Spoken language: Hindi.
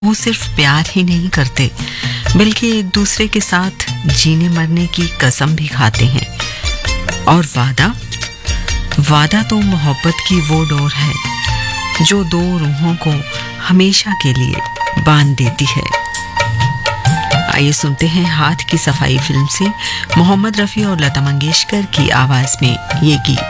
वो सिर्फ प्यार ही नहीं करते बल्कि एक दूसरे के साथ जीने मरने की कसम भी खाते हैं। और वादा तो मोहब्बत की वो डोर है जो दो रूहों को हमेशा के लिए बांध देती है। आइए सुनते हैं हाथ की सफाई फिल्म से मोहम्मद रफ़ी और लता मंगेशकर की आवाज में ये गीत।